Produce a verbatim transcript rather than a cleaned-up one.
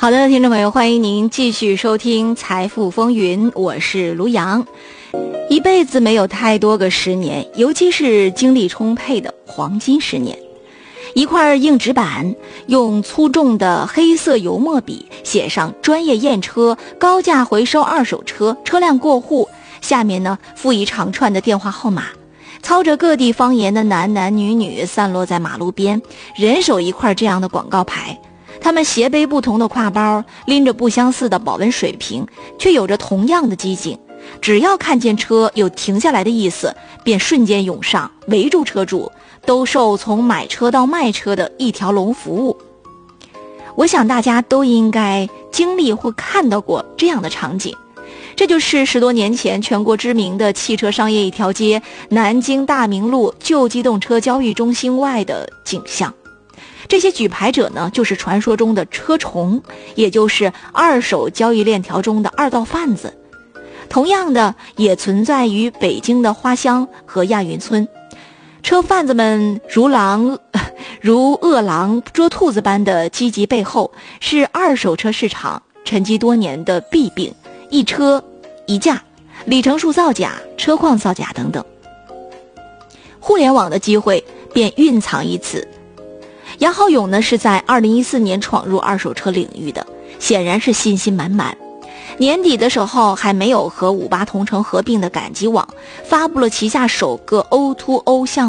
好的，听众朋友，欢迎您继续收听财富风云，我是卢阳。一辈子没有太多个十年，尤其是精力充沛的黄金十年。一块硬纸板，用粗重的黑色油墨笔写上专业验车、高价回收二手车、车辆过户，下面呢附一长串的电话号码。操着各地方言的男男女女散落在马路边，人手一块这样的广告牌。他们斜背不同的挎包，拎着不相似的保温水瓶，却有着同样的激情。只要看见车有停下来的意思，便瞬间涌上，围住车主，兜售从买车到卖车的一条龙服务。我想大家都应该经历或看到过这样的场景，这就是十多年前全国知名的汽车商业一条街南京大明路旧机动车交易中心外的景象。这些举牌者呢，就是传说中的车虫，也就是二手交易链条中的二道贩子。同样的也存在于北京的花乡和亚运村，车贩子们如狼如饿狼捉兔子般的积极背后，是二手车市场沉积多年的弊病，一车一价，里程数造假、车况造假等等。互联网的机会便蕴藏于此。杨浩勇呢是在二零一四年闯入二手车领域的，显然是信心满满。年底的时候，还没有和五八同城合并的赶集网发布了旗下首个 O to O 项